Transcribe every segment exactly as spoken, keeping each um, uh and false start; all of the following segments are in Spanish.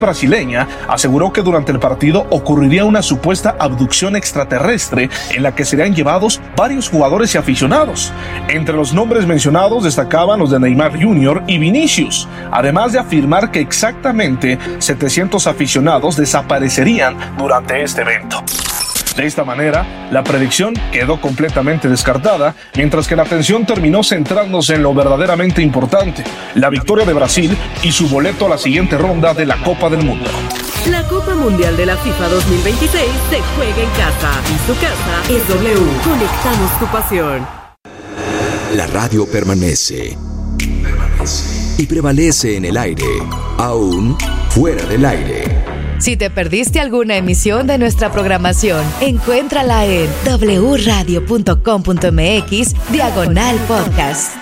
brasileña aseguró que durante el partido ocurriría una supuesta abducción extraterrestre en la que serían llevados varios jugadores y aficionados. Entre los nombres mencionados destacaban los de Neymar junior y Vinicius, además de afirmar que exactamente setecientos aficionados desaparecerían durante este evento. De esta manera, la predicción quedó completamente descartada, mientras que la atención terminó centrándose en lo verdaderamente importante, la victoria de Brasil y su boleto a la siguiente ronda de la Copa del Mundo. La Copa Mundial de la FIFA dos mil veintiséis se juega en casa y su casa es W. Conectamos tu pasión. La radio permanece. Permanece. Y prevalece en el aire, aún fuera del aire. Si te perdiste alguna emisión de nuestra programación, encuéntrala en doble u radio punto com punto m x diagonal podcast.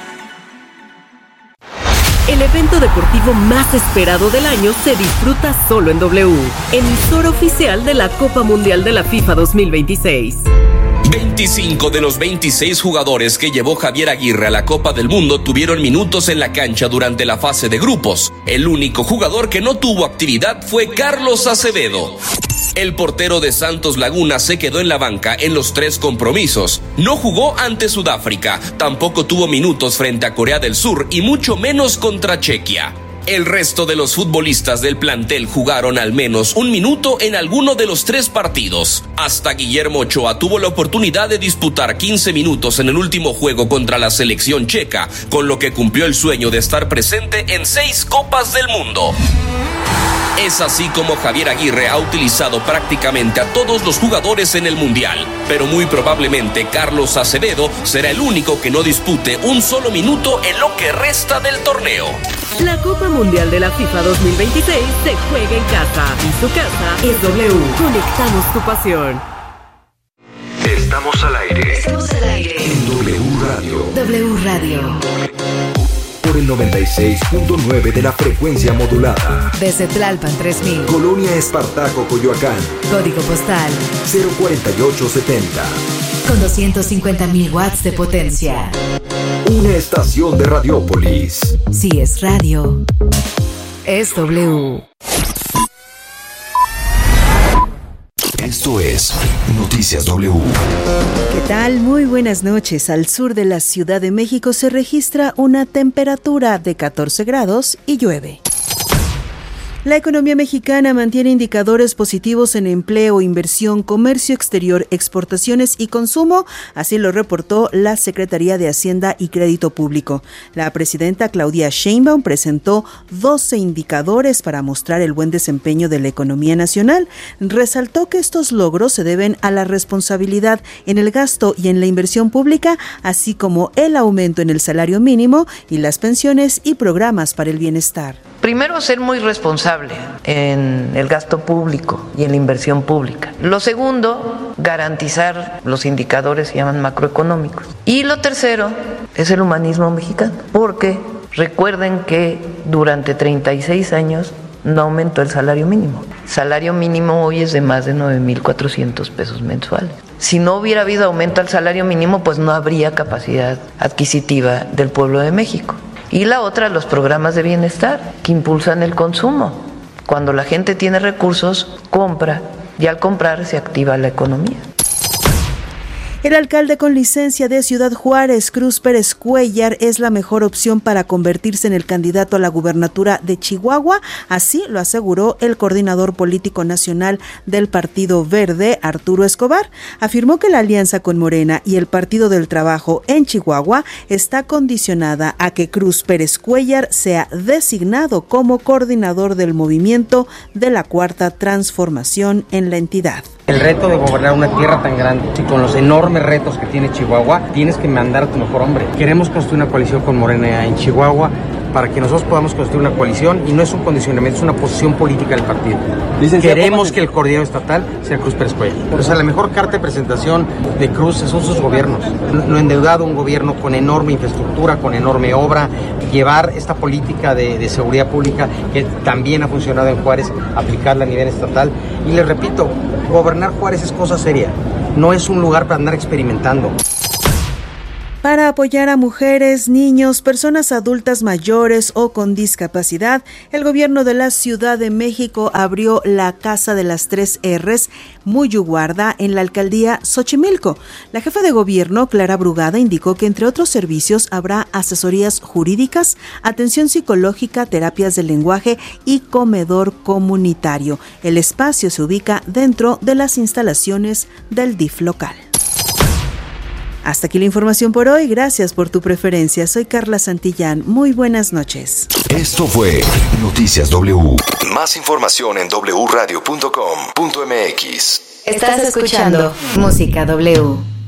El evento deportivo más esperado del año se disfruta solo en W, emisora oficial de la Copa Mundial de la FIFA dos mil veintiséis. veinticinco de los veintiséis jugadores que llevó Javier Aguirre a la Copa del Mundo tuvieron minutos en la cancha durante la fase de grupos. El único jugador que no tuvo actividad fue Carlos Acevedo. El portero de Santos Laguna se quedó en la banca en los tres compromisos. No jugó ante Sudáfrica, tampoco tuvo minutos frente a Corea del Sur y mucho menos contra Chequia. El resto de los futbolistas del plantel jugaron al menos un minuto en alguno de los tres partidos. Hasta Guillermo Ochoa tuvo la oportunidad de disputar quince minutos en el último juego contra la selección checa, con lo que cumplió el sueño de estar presente en seis Copas del Mundo. Es así como Javier Aguirre ha utilizado prácticamente a todos los jugadores en el Mundial, pero muy probablemente Carlos Acevedo será el único que no dispute un solo minuto en lo que resta del torneo. La Copa Mundial de la FIFA dos mil veintiséis se juega en casa y su casa es W. Conectamos tu pasión. Estamos al aire. Estamos al aire. En W Radio. W Radio. Por el noventa y seis punto nueve de la frecuencia modulada. Desde Tlalpan tres mil. Colonia Espartaco, Coyoacán. Código postal cero cuarenta y ocho setenta. Con doscientos cincuenta mil watts de potencia. Una estación de Radiópolis. Si es radio, es W. Esto es Noticias W. ¿Qué tal? Muy buenas noches. Al sur de la Ciudad de México se registra una temperatura de catorce grados y llueve. La economía mexicana mantiene indicadores positivos en empleo, inversión, comercio exterior, exportaciones y consumo, así lo reportó la Secretaría de Hacienda y Crédito Público. La presidenta Claudia Sheinbaum presentó doce indicadores para mostrar el buen desempeño de la economía nacional. Resaltó que estos logros se deben a la responsabilidad en el gasto y en la inversión pública, así como el aumento en el salario mínimo y las pensiones y programas para el bienestar. Primero, ser muy responsable en el gasto público y en la inversión pública. Lo segundo, garantizar los indicadores se llaman macroeconómicos. Y lo tercero es el humanismo mexicano, porque recuerden que durante treinta y seis años no aumentó el salario mínimo. El salario mínimo hoy es de más de nueve mil cuatrocientos pesos mensuales. Si no hubiera habido aumento al salario mínimo, pues no habría capacidad adquisitiva del pueblo de México. Y la otra, los programas de bienestar que impulsan el consumo. Cuando la gente tiene recursos, compra, y al comprar se activa la economía. El alcalde con licencia de Ciudad Juárez, Cruz Pérez Cuéllar, es la mejor opción para convertirse en el candidato a la gubernatura de Chihuahua. Así lo aseguró el coordinador político nacional del Partido Verde, Arturo Escobar. Afirmó que la alianza con Morena y el Partido del Trabajo en Chihuahua está condicionada a que Cruz Pérez Cuéllar sea designado como coordinador del movimiento de la Cuarta Transformación en la entidad. El reto de gobernar una tierra tan grande y con los enormes retos que tiene Chihuahua, tienes que mandar a tu mejor hombre. Queremos construir una coalición con Morena en Chihuahua para que nosotros podamos construir una coalición y no es un condicionamiento, es una posición política del partido. Licenciado, queremos que el coordinador estatal sea Cruz Pérez Cuéllar. O sea, la mejor carta de presentación de Cruz son sus gobiernos. Lo endeudado, un gobierno con enorme infraestructura, con enorme obra, llevar esta política de, de seguridad pública que también ha funcionado en Juárez, aplicarla a nivel estatal. Y les repito, gobernar Juárez es cosa seria, no es un lugar para andar experimentando. Para apoyar a mujeres, niños, personas adultas mayores o con discapacidad, el gobierno de la Ciudad de México abrió la Casa de las Tres R's Muyuguarda en la alcaldía Xochimilco. La jefa de gobierno, Clara Brugada, indicó que entre otros servicios habrá asesorías jurídicas, atención psicológica, terapias del lenguaje y comedor comunitario. El espacio se ubica dentro de las instalaciones del D I F local. Hasta aquí la información por hoy. Gracias por tu preferencia. Soy Carla Santillán. Muy buenas noches. Esto fue Noticias W. Más información en doble u radio punto com punto m x. Estás escuchando Música W.